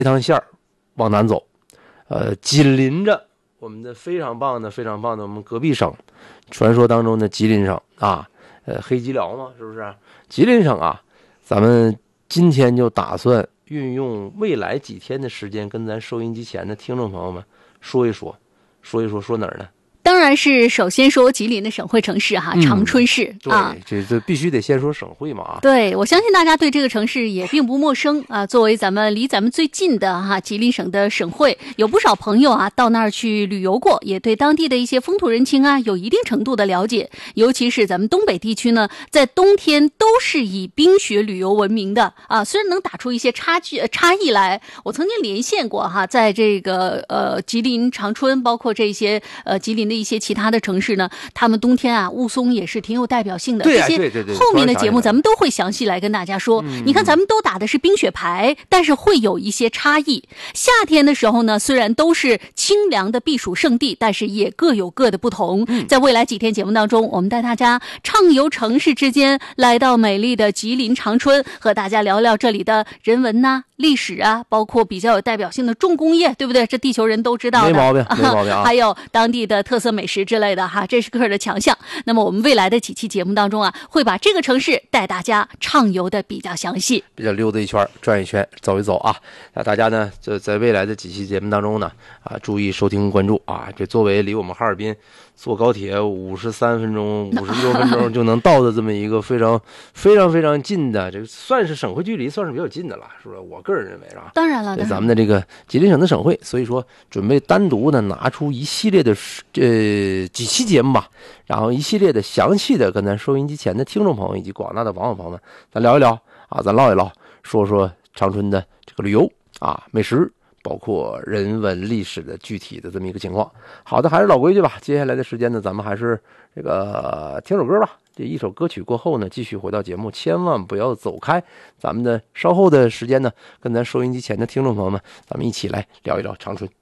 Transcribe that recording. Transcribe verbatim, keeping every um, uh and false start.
这趟线儿往南走，呃，紧邻着我们的非常棒的、非常棒的我们隔壁省，传说当中的吉林省啊，呃，黑吉辽嘛，是不是？吉林省啊，咱们今天就打算运用未来几天的时间，跟咱收音机前的听众朋友们说一说，说一说，说哪儿呢？ 当然是首先说吉林的省会城市哈， 嗯、 长春市啊， 对，这这必须得先说省会嘛啊。 对，我相信大家对这个城市也并不陌生啊。作为咱们离咱们最近的哈吉林省的省会，有不少朋友啊到那儿去旅游过，也对当地的一些风土人情啊有一定程度的了解。尤其是咱们东北地区呢，在冬天都是以冰雪旅游闻名的啊。虽然能打出一些差距差异来，我曾经连线过哈，在这个呃吉林长春，包括这些呃吉林的一些其他的城市呢，他们冬天啊雾凇也是挺有代表性的。 对呀、啊， 这些对对对。 后面的节目咱们都会详细来跟大家说。 嗯、 你看咱们都打的是冰雪牌，但是会有一些差异。夏天的时候呢，虽然都是清凉的避暑胜地，但是也各有各的不同。 嗯、 在未来几天节目当中，我们带大家畅游城市之间，来到美丽的吉林长春，和大家聊聊这里的人文呐、啊、历史啊，包括比较有代表性的重工业，对不对？这地球人都知道的， 没毛病，没毛病啊。 还有当地的特色美食之类的哈，这是个人的强项。那么我们未来的几期节目当中啊，会把这个城市带大家畅游的比较详细， 比较溜达一圈，转一圈，走一走啊。那大家呢，就在未来的几期节目当中呢，啊，注意收听关注啊。这作为离我们哈尔滨坐高铁五十三分钟、五十六分钟就能到的这么一个非常非常非常近的，这个算是省会距离，算是比较近的了，是不是？我个人认为是吧？ 当然了， 咱们的这个吉林省的省会，所以说准备单独的拿出一系列的呃几期节目吧，然后一系列的详细的跟咱收音机前的听众朋友以及广大的网友朋友们，咱聊一聊啊，咱唠一唠，说说长春的这个旅游啊、美食，包括人文历史的具体的这么一个情况。好的，还是老规矩吧，接下来的时间呢，咱们还是这个听首歌吧。这一首歌曲过后呢，继续回到节目，千万不要走开。咱们的稍后的时间呢，跟咱收音机前的听众朋友们，咱们一起来聊一聊长春。